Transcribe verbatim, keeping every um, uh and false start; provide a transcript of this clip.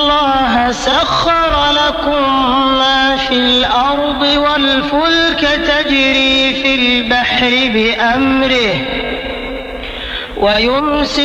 الله سخر لكم ما في الأرض والفلك تجري في البحر بأمره ويمسك